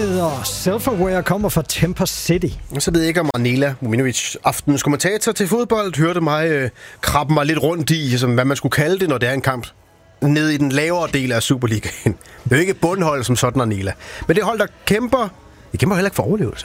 hedder Self-Aware, kommer fra Temper City. Så ved jeg ikke, om Anela Muminovic, aftenens kommentator til fodbold, hørte mig krabbe mig lidt rundt i, hvad man skulle kalde det, når det er en kamp nede i den lavere del af Superligaen. Det er jo ikke et bundhold som sådan, Anela. Men det hold, der kæmper heller ikke for overlevelse.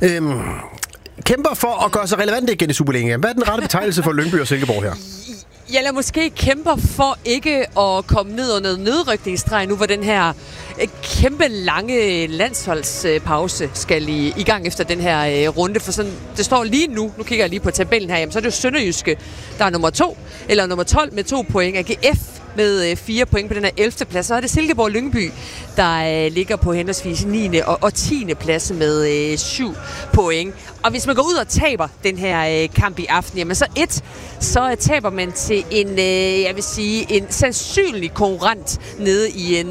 Kæmper for at gøre sig relevant igen i Superligaen. Hvad er den rette betegnelse for Lyngby og Silkeborg her? Eller måske kæmper for ikke at komme ned under nedrykningsstreg nu, hvor den her kæmpe lange landsholdspause skal i gang efter den her runde. For sådan, det står lige nu kigger jeg lige på tabellen her, jamen, så er det jo Sønderjyske, der er nummer 2, eller nummer 12 med 2 point. AGF med 4 point på den her 11. plads. Så er det Silkeborg Lyngby, der ligger på henholdsvis 9. og 10. plads med 7 point. Og hvis man går ud og taber den her kamp i aften, jamen så taber man til en, jeg vil sige, en sandsynlig konkurrent nede i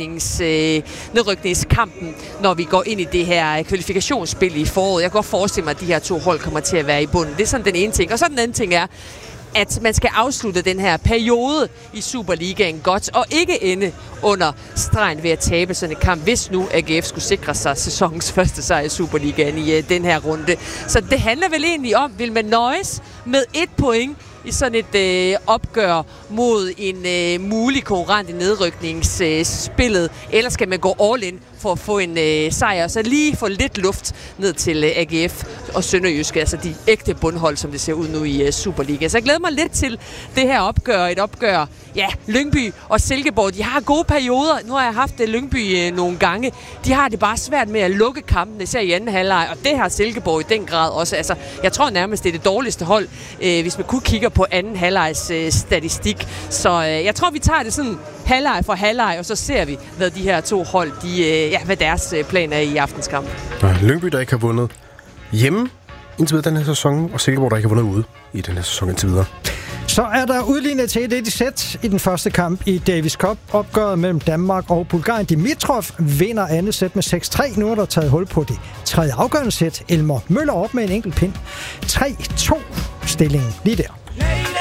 nedrykningskampen, når vi går ind i det her kvalifikationsspil i foråret. Jeg kan godt forestille mig, at de her 2 hold kommer til at være i bunden. Det er sådan den ene ting. Og så den anden ting er, at man skal afslutte den her periode i Superligaen godt, og ikke ende under stregen ved at tabe sådan en kamp, hvis nu AGF skulle sikre sig sæsonens første sejr i Superligaen i den her runde. Så det handler vel egentlig om, vil man nøjes med 1 point i sådan et opgør mod en mulig konkurrent i nedrykningsspillet, eller skal man gå all in for at få en sejr, og så lige få lidt luft ned til AGF og Sønderjyske, altså de ægte bundhold, som det ser ud nu i Superligaen. Så jeg glæder mig lidt til det her opgør, ja, Lyngby og Silkeborg, de har gode perioder. Nu har jeg haft Lyngby nogle gange. De har det bare svært med at lukke kampen, især i anden halvleg, og det har Silkeborg i den grad også. Altså, jeg tror nærmest, det er det dårligste hold, hvis man kun kigger på anden halvlegs statistik. Så jeg tror, vi tager det sådan halvleg for halvleg, og så ser vi, hvad de her 2 hold, hvad deres plan er i aftenskamp. Lyngby, der ikke har vundet hjemme indtil videre den her sæson, og Silkeborg, der ikke har vundet ude i den her sæson indtil videre. Så er der udlignet til et sæt i den første kamp i Davis Cup. Opgøret mellem Danmark og Bulgarien. Dimitrov vinder andet sæt med 6-3. Nu er der taget hul på det tredje afgørende sæt. Elmer Møller op med en enkelt pind. 3-2 stillingen lige der.